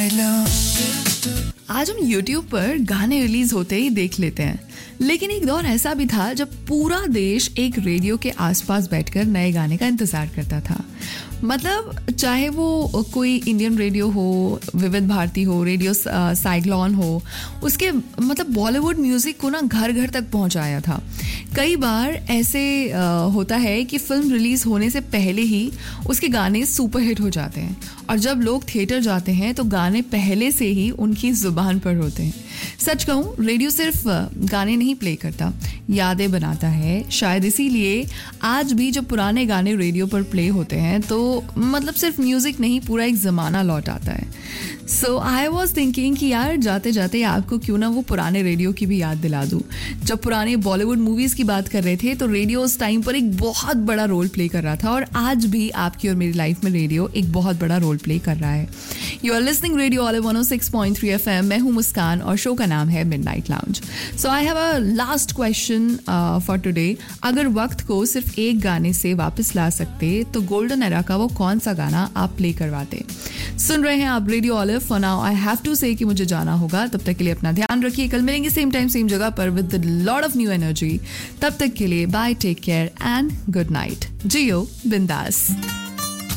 आज हम YouTube पर गाने रिलीज होते ही देख लेते हैं, लेकिन एक दौर ऐसा भी था जब पूरा देश एक रेडियो के आसपास बैठकर नए गाने का इंतजार करता था। मतलब चाहे वो कोई इंडियन रेडियो हो, विविध भारती हो, रेडियो साइक्लोन हो, उसके मतलब बॉलीवुड म्यूजिक को ना घर घर तक पहुंचाया था। कई बार ऐसे होता है कि फिल्म रिलीज होने से पहले ही उसके गाने सुपरहिट हो जाते हैं, और जब लोग थिएटर जाते हैं तो गाने पहले से ही उनकी जुबान पर होते हैं। सच कहूँ, रेडियो सिर्फ गाने नहीं प्ले करता, यादें बनाता है। शायद इसीलिए आज भी जब पुराने गाने रेडियो पर प्ले होते हैं तो मतलब सिर्फ म्यूजिक नहीं, पूरा एक ज़माना लौट आता है। सो आई वॉज थिंकिंग कि यार जाते जाते आपको क्यों ना वो पुराने रेडियो की भी याद दिला दूँ। जब पुराने बॉलीवुड मूवीज़ की बात कर रहे थे तो रेडियो उस टाइम पर एक बहुत बड़ा रोल प्ले कर रहा था, और आज भी आपकी और मेरी लाइफ में रेडियो एक बहुत बड़ा रोल प्ले कर रहा है। You are listening radio olive 106.3 FM। मैं हूँ मुस्कान और शो का नाम है midnight lounge. So I have a last question for today. अगर वक्त को सिर्फ एक गाने से वापस ला सकते तो गोल्डन एरा का वो कौन सा गाना आप प्ले करवाते? सुन रहे हैं आप radio olive. For now I have to से कि मुझे जाना होगा। तब तक के लिए अपना ध्यान रखिए। कल मिलेंगे सेम टाइम सेम जगह पर with lot of new energy. तब तक के लिए bye, take care and good night. जियो बिंदास।